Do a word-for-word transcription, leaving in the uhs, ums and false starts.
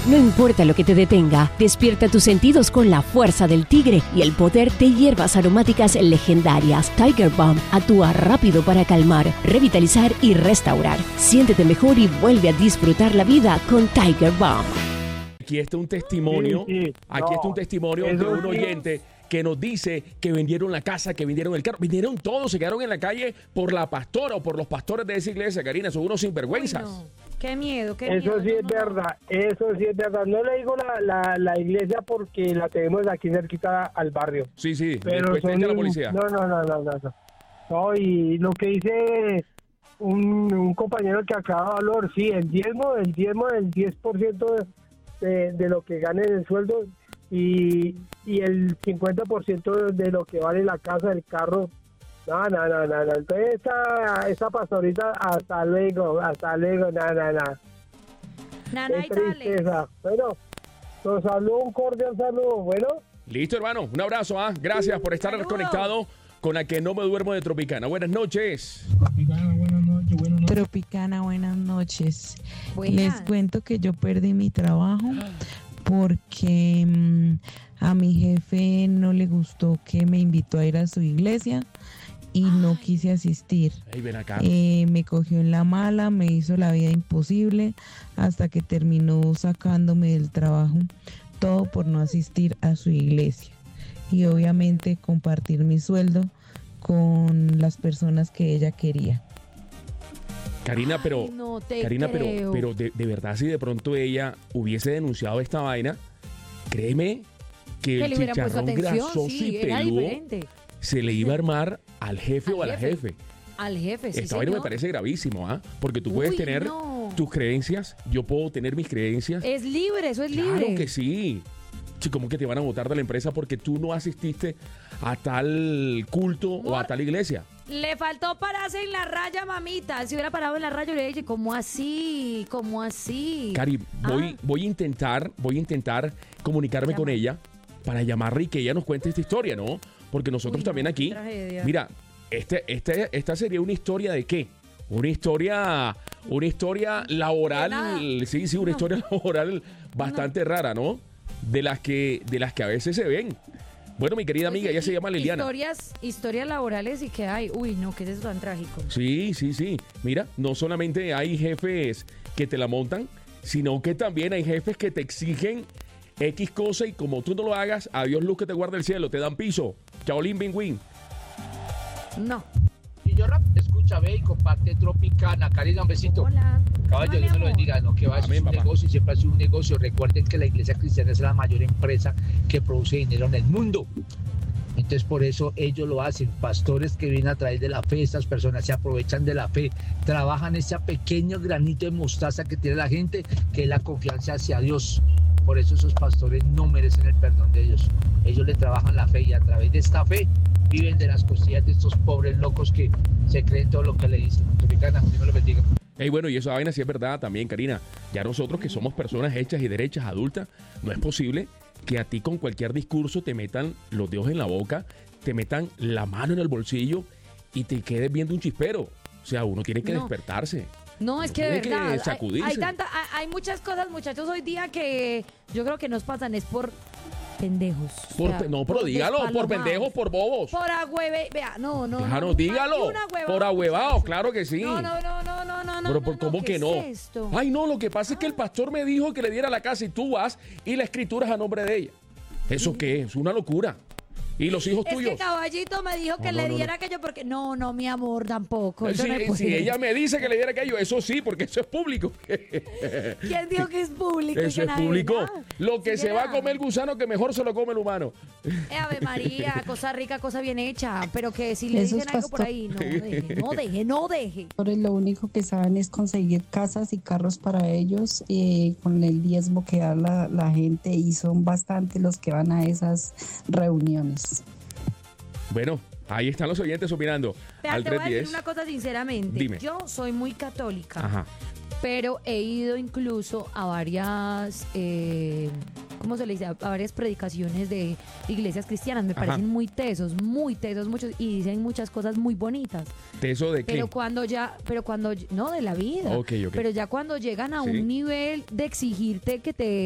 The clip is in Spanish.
No importa lo que te detenga, despierta tus sentidos con la fuerza del tigre y el poder de hierbas aromáticas legendarias. Tiger Balm actúa rápido para calmar, revitalizar y restaurar. Siéntete mejor y vuelve a disfrutar la vida con Tiger Balm. Aquí está un testimonio, Sí, sí. aquí No, está un testimonio de eso un sí. oyente que nos dice que vendieron la casa, que vendieron el carro, vendieron todo, se quedaron en la calle por la pastora o por los pastores de esa iglesia, Karina, son unos sinvergüenzas. Uy, no. Qué miedo, qué Eso miedo. sí no, es no, no. verdad, eso sí es verdad. No le digo la, la, la iglesia porque la tenemos aquí cerquita al barrio. Sí, sí, Pero después te son- echa la policía. No, no, no, no, no, no. No, y lo que dice un, un compañero que acaba de hablar, sí, el diezmo, el diezmo del diez por ciento de, de, de lo que gane el sueldo y, y el cincuenta por ciento de lo que vale la casa, el carro. No, no, no, no, no. Entonces esa, esa pastorita, hasta luego, hasta luego, no, no, no. Nana Qué y Tales. tristeza. Bueno, nos saludo, un cordial saludo. Bueno, Listo, hermano, un abrazo, ¿ah? Gracias por estar Saludos. conectado con la que no me duermo de Tropicana. Buenas noches. Tropicana, buenas noches, buenas noches. Tropicana, buenas noches. Buenas. Les cuento que yo perdí mi trabajo porque mm, a mi jefe no le gustó que me invitó a ir a su iglesia y no quise asistir. Ey, ven acá. Eh, me cogió en la mala, me hizo la vida imposible hasta que terminó sacándome del trabajo, todo por no asistir a su iglesia y obviamente compartir mi sueldo con las personas que ella quería. Karina, pero, Ay, no te Karina, pero, creo. pero de, de verdad, si de pronto ella hubiese denunciado esta vaina, créeme que Que el le hubieran puesto chicharrón atención, grasoso sí, y era peludo diferente. se le iba a armar al jefe Al o a la jefe. jefe. Al jefe, sí, Esta vaina me señor. parece gravísimo, ¿ah? Porque tú puedes Uy, tener no. tus creencias, yo puedo tener mis creencias. Es libre, eso es Claro libre. que sí. Sí, ¿cómo que te van a votar de la empresa porque tú no asististe a tal culto o a Mor- tal iglesia? Le faltó pararse en la raya, mamita. Si hubiera parado en la raya, yo le dije, ¿cómo así? ¿Cómo así? Cari, voy, Ah. voy a intentar, voy a intentar comunicarme Llama. con ella para llamarla y que ella nos cuente esta historia, ¿no? Porque nosotros Uy, no, también qué aquí, tragedia. mira, este, este, esta sería una historia de qué? Una historia, una historia De nada. laboral, sí, sí, una No. historia laboral bastante rara, ¿no? De las que, de las que a veces se ven. Bueno, mi querida amiga, Oye, ella se y- llama Liliana. Historias, historias laborales y que hay. Uy, no, ¿qué es eso tan trágico? Sí, sí, sí. Mira, no solamente hay jefes que te la montan, sino que también hay jefes que te exigen X cosa y como tú no lo hagas, adiós luz que te guarda el cielo, te dan piso. Chaolín Bing Wing. No. Y yo rap, escucha, ve y comparte Tropicana. Karina, un besito. Hola. Caballo, Hola, Dios me lo mi amor. bendiga, no, que va, eso Amén, es un papá. negocio y siempre ha sido un negocio. Recuerden que la iglesia cristiana es la mayor empresa que produce dinero en el mundo. Entonces por eso ellos lo hacen. Pastores que vienen a través de la fe, estas personas se aprovechan de la fe, trabajan ese pequeño granito de mostaza que tiene la gente, que es la confianza hacia Dios. Por eso esos pastores no merecen el perdón de Dios. Ellos le trabajan la fe y a través de esta fe viven de las costillas de estos pobres locos que se creen todo lo que le dicen. Tropicana, Dios me lo bendiga. Ey, bueno, y esa vaina sí es verdad también, Karina. Ya nosotros que somos personas hechas y derechas, adultas, no es posible que a ti con cualquier discurso te metan los dedos en la boca, te metan la mano en el bolsillo y te quedes viendo un chispero. O sea, uno tiene que No. despertarse. No, es que de Tiene que verdad, hay, sacudirse. hay, tanta, hay, hay muchas cosas, muchachos, hoy día que yo creo que nos pasan es por pendejos. O Por sea, pe- no, pero dígalo, por despalomados. pendejos, por bobos. Por agüeve, vea, no, no. Claro, no, dígalo. más de una huevada, Por ahuevados, muchachos. claro que sí. No, no, no, no, no, no, no. Pero por no, cómo ¿qué que es no. esto? Ay, no, lo que pasa es que el pastor me dijo que le diera la casa y tú vas y la escrituras a nombre de ella. ¿Eso qué? Es una locura. ¿Y los hijos Es tuyos? que Caballito me dijo que No, le no, no, diera aquello porque... No, no, mi amor, tampoco. eso Si, no es si posible. ella me dice que le diera aquello, eso sí, porque eso es público. ¿Quién dijo que es público? y Eso que es nadie público. da? Lo que Sí, se va a ¿verdad? comer el gusano, que mejor se lo come el humano. Eh, Ave María, cosa rica, cosa bien hecha. Pero que si le Esos dicen algo por pastor- ahí, no deje, no deje, no deje. Lo único que saben es conseguir casas y carros para ellos eh, con el diezmo que da la, la gente y son bastante los que van a esas reuniones. Bueno, ahí están los oyentes opinando. Vea, Al te voy a decir tres diez. una cosa sinceramente. Dime. Yo soy muy católica. Ajá. Pero he ido incluso a varias, eh, ¿cómo se le dice? A varias predicaciones de iglesias cristianas. Me Ajá. parecen muy tesos, muy tesos, muchos, y dicen muchas cosas muy bonitas. ¿De eso de qué? Pero cuando ya, pero cuando, no, de la vida. Ok, ok. Pero ya cuando llegan a Sí. un nivel de exigirte que te